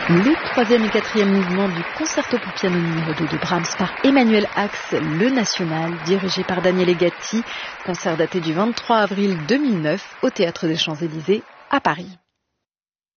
Le troisième et quatrième mouvement du concerto pour piano numéro 2 de Brahms par Emmanuel Ax, le national, dirigé par Daniele Gatti, concert daté du 23 avril 2009 au Théâtre des Champs-Élysées à Paris.